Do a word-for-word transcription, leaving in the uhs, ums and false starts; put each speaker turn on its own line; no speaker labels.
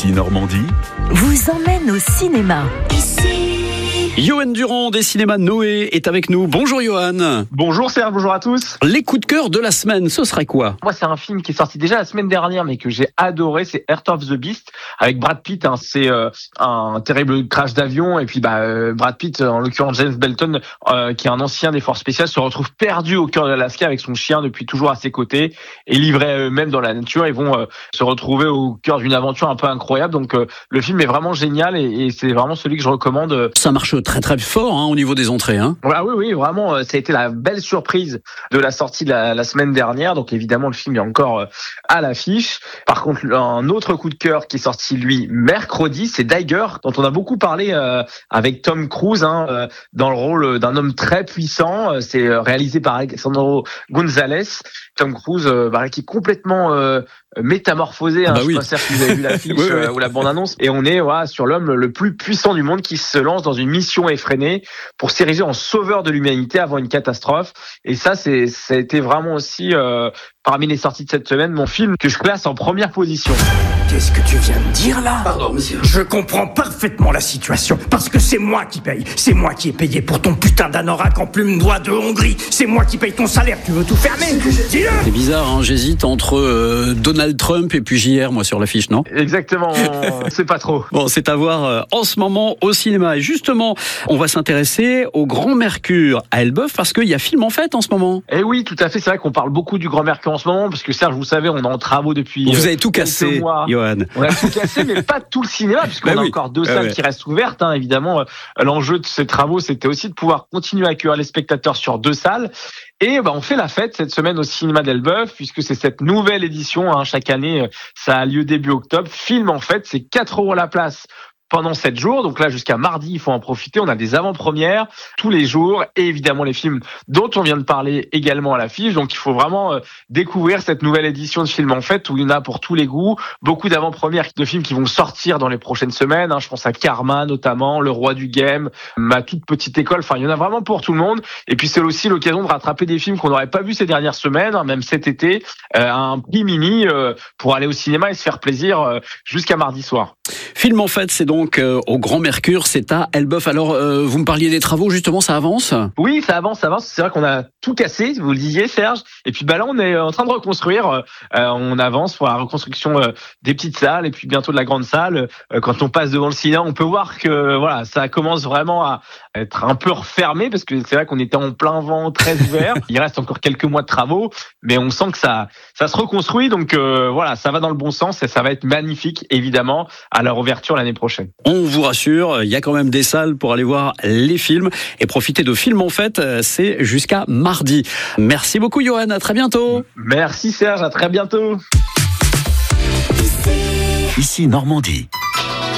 Ici Normandie
vous emmène au cinéma.
Yoann Durand des cinémas Noé est avec nous. Bonjour Yoann.
Bonjour Serge, bonjour à tous.
Les coups de cœur de la semaine, ce serait quoi?
Moi, c'est un film qui est sorti déjà la semaine dernière, mais que j'ai adoré. C'est Heart of the Beast avec Brad Pitt. Hein. C'est euh, un terrible crash d'avion et puis bah euh, Brad Pitt, en l'occurrence James Belton, euh, qui est un ancien des forces spéciales, se retrouve perdu au cœur de l'Alaska avec son chien depuis toujours à ses côtés et livré à eux-mêmes dans la nature. Ils vont euh, se retrouver au cœur d'une aventure un peu incroyable. Donc euh, le film est vraiment génial et, et c'est vraiment celui que je recommande.
Ça marche très très fort hein, au niveau des entrées. Hein.
Ah oui, oui, vraiment, ça a été la belle surprise de la sortie de la, la semaine dernière. Donc évidemment, le film est encore à l'affiche. Par contre, un autre coup de cœur qui est sorti, lui, mercredi, c'est Tiger, dont on a beaucoup parlé euh, avec Tom Cruise, hein, euh, dans le rôle d'un homme très puissant. C'est réalisé par Alejandro González. Tom Cruise, euh, bah, qui est complètement euh, métamorphosé. Hein,
ah bah
je
oui.
sais pas si vous avez vu l'affiche
oui, oui.
Euh, ou la bande-annonce. Et on est voilà, sur l'homme le plus puissant du monde qui se lance dans une mission effrénée pour s'ériger en sauveur de l'humanité avant une catastrophe. Et ça, c'est, ça a été vraiment aussi, euh, parmi les sorties de cette semaine, mon film que je classe en première position.
Qu'est-ce que tu viens de dire là?
Pardon, monsieur.
Je comprends parfaitement la situation, parce que c'est moi qui paye. C'est moi qui ai payé pour ton putain d'anorak en plume d'oie de Hongrie. C'est moi qui paye ton salaire, tu veux tout fermer? Dis-le!
C'est bizarre, hein, j'hésite entre euh, Donald Trump et puis J R, moi, sur l'affiche, non?
Exactement, on sait pas trop.
Bon, c'est à voir euh, en ce moment au cinéma. Et justement, on va s'intéresser au Grand Mercure à Elbeuf, parce qu'il y a film en fête en ce moment.
Eh oui, tout à fait, c'est vrai qu'on parle beaucoup du Grand Mercure en ce moment, parce que Serge, vous savez, on est en travaux depuis
Vous
euh,
avez tout cassé,
mois.
Yoann.
On a tout cassé, mais pas tout le cinéma, puisqu'on
bah
a
oui.
encore deux
ouais,
salles
ouais.
qui restent ouvertes. Hein, évidemment, euh, l'enjeu de ces travaux, c'était aussi de pouvoir continuer à accueillir les spectateurs sur deux salles. Et bah, on fait la fête cette semaine au cinéma d'Elbeuf, puisque c'est cette nouvelle édition. Hein, chaque année, ça a lieu début octobre. Film, en fait, c'est quatre euros la place pendant sept jours. Donc là, jusqu'à mardi, il faut en profiter. On a des avant-premières tous les jours et évidemment les films dont on vient de parler également à l'affiche. Donc il faut vraiment euh, découvrir cette nouvelle édition de Film en Fête où il y en a pour tous les goûts. Beaucoup d'avant-premières de films qui vont sortir dans les prochaines semaines. Hein. Je pense à Karma notamment, Le Roi du Game, Ma toute petite école. Enfin, il y en a vraiment pour tout le monde. Et puis c'est aussi l'occasion de rattraper des films qu'on n'aurait pas vus ces dernières semaines, hein, même cet été, euh, à un prix mini euh, pour aller au cinéma et se faire plaisir euh, jusqu'à mardi soir.
Film en Fête, c'est donc euh, au Grand Mercure, c'est à Elbeuf. Alors, euh, vous me parliez des travaux, justement, ça avance?
Oui, ça avance, ça avance. C'est vrai qu'on a tout cassé, vous le disiez, Serge. Et puis bah là, on est en train de reconstruire. Euh, on avance pour la reconstruction euh, des petites salles et puis bientôt de la grande salle. Euh, quand on passe devant le cinéma, on peut voir que voilà, ça commence vraiment à être un peu refermé parce que c'est vrai qu'on était en plein vent, très ouvert. Il reste encore quelques mois de travaux, mais on sent que ça, ça se reconstruit. Donc euh, voilà, ça va dans le bon sens et ça va être magnifique, évidemment, à leur ouverture l'année prochaine.
On vous rassure, il y a quand même des salles pour aller voir les films et profiter de Film en Fête, c'est jusqu'à mardi. Merci beaucoup Yoann, à très bientôt.
Merci Serge, à très bientôt.
Ici Normandie.